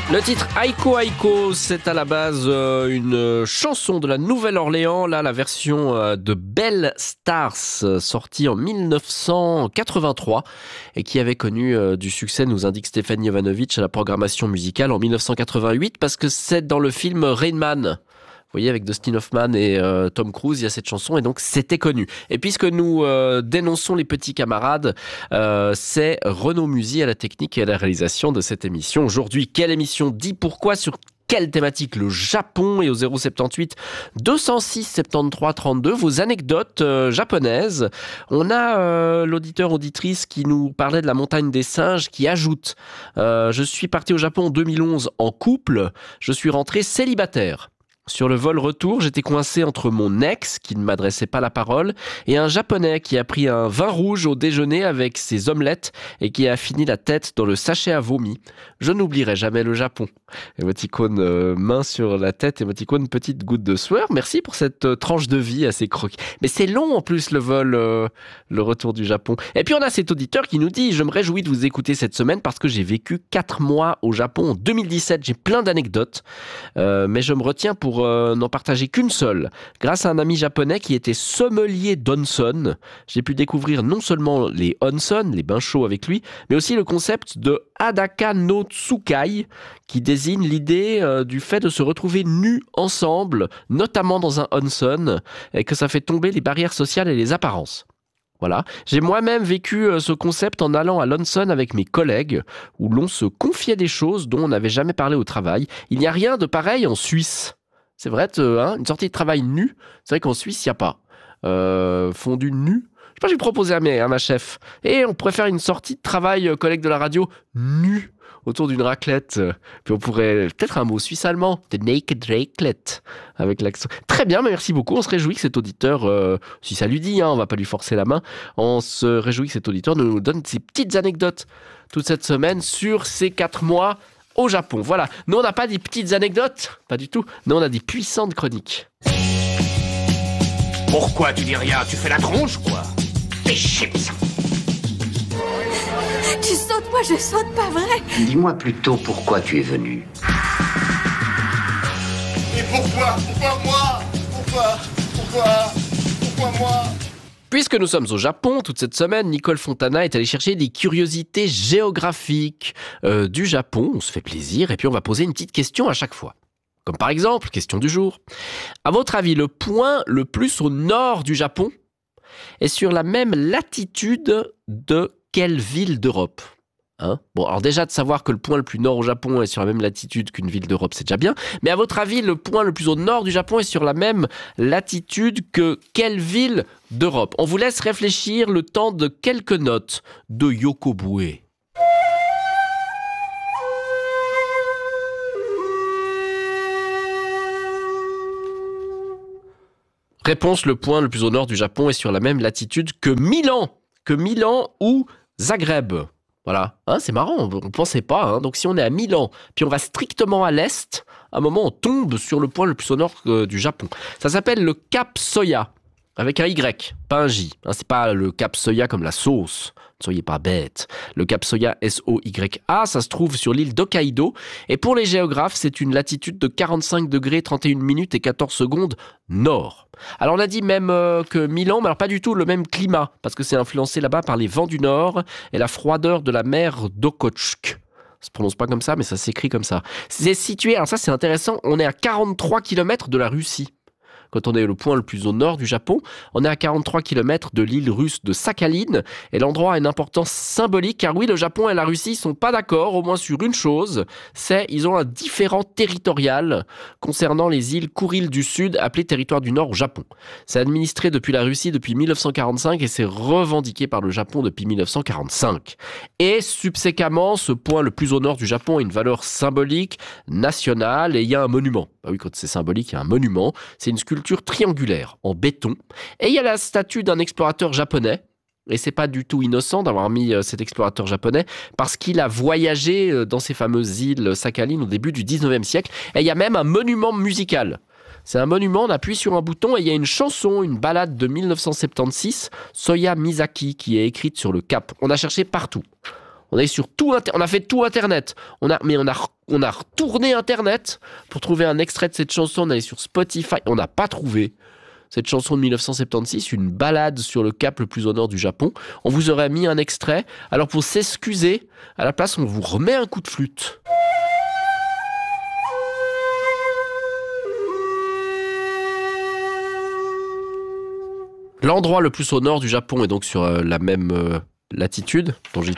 Le titre Aiko Aiko, c'est à la base une chanson de la Nouvelle-Orléans, là la version de Belle Stars, sortie en 1983 et qui avait connu du succès, nous indique Stéphane Jovanovic à la programmation musicale en 1988 parce que c'est dans le film Rain Man. Vous voyez, avec Dustin Hoffman et Tom Cruise, il y a cette chanson et donc c'était connu. Et puisque nous dénonçons les petits camarades, c'est Renaud Musy à la technique et à la réalisation de cette émission. Aujourd'hui, quelle émission dit pourquoi sur quelle thématique? Le Japon, et au 078 206 73 32, vos anecdotes japonaises. On a l'auditeur-auditrice qui nous parlait de la montagne des singes qui ajoute je suis parti au Japon en 2011 en couple, je suis rentré célibataire. Sur le vol retour, j'étais coincé entre mon ex, qui ne m'adressait pas la parole, et un japonais qui a pris un vin rouge au déjeuner avec ses omelettes et qui a fini la tête dans le sachet à vomi. Je n'oublierai jamais le Japon. Émoticône main sur la tête, émoticône petite goutte de sueur. Merci pour cette tranche de vie assez croquée. Mais c'est long en plus le vol, le retour du Japon. Et puis on a cet auditeur qui nous dit « Je me réjouis de vous écouter cette semaine parce que j'ai vécu 4 mois au Japon en 2017. J'ai plein d'anecdotes, mais je me retiens pour n'en partager qu'une seule. Grâce à un ami japonais qui était sommelier d'onsen, j'ai pu découvrir non seulement les onsen, les bains chauds avec lui, mais aussi le concept de Hadaka no Tsukai, qui désigne l'idée du fait de se retrouver nus ensemble, notamment dans un onsen, et que ça fait tomber les barrières sociales et les apparences. Voilà. J'ai moi-même vécu ce concept en allant à l'onsen avec mes collègues, où l'on se confiait des choses dont on n'avait jamais parlé au travail. Il n'y a rien de pareil en Suisse. C'est vrai, une sortie de travail nue, c'est vrai qu'en Suisse, il n'y a pas. Fondu nu. Je sais pas, j'ai proposé à ma chef. Et on pourrait faire une sortie de travail, collègue de la radio, nu, autour d'une raclette. Puis on pourrait, peut-être un mot suisse-allemand, the naked raclette, avec l'accent. Très bien, merci beaucoup. On se réjouit que cet auditeur, si ça lui dit, on va pas lui forcer la main, on se réjouit que cet auditeur nous donne ses petites anecdotes toute cette semaine sur ces 4 mois au Japon. Voilà. Nous, on n'a pas des petites anecdotes, pas du tout. Nous, on a des puissantes chroniques. Pourquoi tu dis rien? Tu fais la tronche, quoi? Des chips. Tu sautes, moi je saute, pas vrai? Dis-moi plutôt pourquoi tu es venu. Mais pourquoi? Pourquoi moi? Pourquoi moi? Puisque nous sommes au Japon, toute cette semaine, Nicole Fontana est allée chercher des curiosités géographiques du Japon. On se fait plaisir et puis on va poser une petite question à chaque fois. Comme par exemple, question du jour. À votre avis, le point le plus au nord du Japon est sur la même latitude de quelle ville d'Europe ? Bon, alors déjà de savoir que le point le plus nord au Japon est sur la même latitude qu'une ville d'Europe, c'est déjà bien. Mais à votre avis, le point le plus au nord du Japon est sur la même latitude que quelle ville d'Europe ? On vous laisse réfléchir le temps de quelques notes de Yokobue. Réponse, le point le plus au nord du Japon est sur la même latitude que Milan ou Zagreb. Voilà, c'est marrant, on ne pensait pas. Donc si on est à Milan, puis on va strictement à l'est, à un moment on tombe sur le point le plus au nord du Japon. Ça s'appelle le Cap Soya, avec un Y, pas un J. C'est pas le Cap Soya comme la sauce, ne soyez pas bêtes. Le Cap Soya, S-O-Y-A, ça se trouve sur l'île d'Hokkaido. Et pour les géographes, c'est une latitude de 45 degrés, 31 minutes et 14 secondes nord. Alors on a dit même que Milan, mais alors pas du tout le même climat, parce que c'est influencé là-bas par les vents du nord et la froideur de la mer d'Okhotsk. Ça se prononce pas comme ça, mais ça s'écrit comme ça. C'est situé, alors ça c'est intéressant, on est à 43 km de la Russie. Quand on est le point le plus au nord du Japon, on est à 43 km de l'île russe de Sakhaline. Et l'endroit a une importance symbolique, car oui, le Japon et la Russie sont pas d'accord, au moins sur une chose, c'est ils ont un différend territorial concernant les îles Kouriles du Sud, appelées territoire du Nord au Japon. C'est administré depuis la Russie depuis 1945 et c'est revendiqué par le Japon depuis 1945. Et subséquemment, ce point le plus au nord du Japon a une valeur symbolique, nationale, et il y a un monument. Bah oui, quand c'est symbolique, il y a un monument. C'est une sculpture triangulaire en béton. Et il y a la statue d'un explorateur japonais. Et c'est pas du tout innocent d'avoir mis cet explorateur japonais parce qu'il a voyagé dans ces fameuses îles Sakhalines au début du 19e siècle. Et il y a même un monument musical. C'est un monument, on appuie sur un bouton et il y a une chanson, une ballade de 1976, Soya Misaki, qui est écrite sur le cap. On a cherché partout. On est sur tout, on a fait tout Internet. On a retourné Internet pour trouver un extrait de cette chanson. On est allé sur Spotify. On n'a pas trouvé cette chanson de 1976, une balade sur le cap le plus au nord du Japon. On vous aurait mis un extrait. Alors pour s'excuser, à la place, on vous remet un coup de flûte. L'endroit le plus au nord du Japon est donc sur la même latitude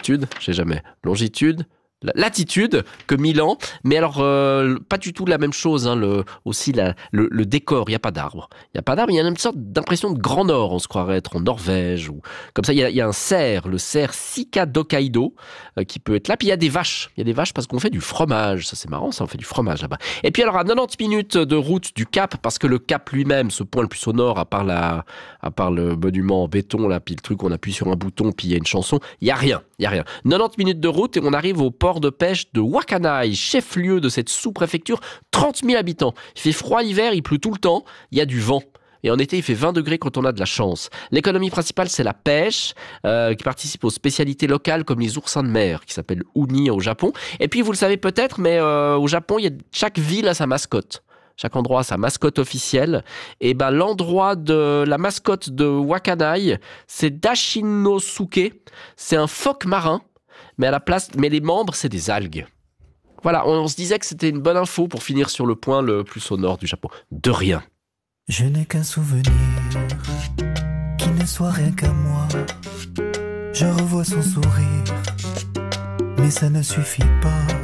que Milan, mais alors pas du tout la même chose, hein, le décor, il n'y a pas d'arbres. Il y a une sorte d'impression de Grand Nord, on se croirait être en Norvège, ou comme ça, il y a un cerf, le cerf Sika Dokkaido, qui peut être là, puis il y a des vaches parce qu'on fait du fromage, ça c'est marrant, ça on fait du fromage là-bas. Et puis alors à 90 minutes de route du Cap, parce que le Cap lui-même, ce point le plus au nord, à part le monument en béton, là, puis le truc, on appuie sur un bouton, puis il y a une chanson, il y a rien. 90 minutes de route et on arrive au port de pêche de Wakkanai, chef-lieu de cette sous-préfecture, 30 000 habitants. Il fait froid l'hiver, il pleut tout le temps, il y a du vent. Et en été, il fait 20 degrés quand on a de la chance. L'économie principale, c'est la pêche, qui participe aux spécialités locales comme les oursins de mer, qui s'appellent uni au Japon. Et puis, vous le savez peut-être, mais au Japon, chaque ville a sa mascotte. Chaque endroit a sa mascotte officielle. Et ben, l'endroit de la mascotte de Wakkanai, c'est Dashinosuke. C'est un phoque marin, mais les membres, c'est des algues. Voilà, on se disait que c'était une bonne info pour finir sur le point le plus au nord du Japon. De rien. Je n'ai qu'un souvenir qui ne soit rien qu'à moi. Je revois son sourire, mais ça ne suffit pas.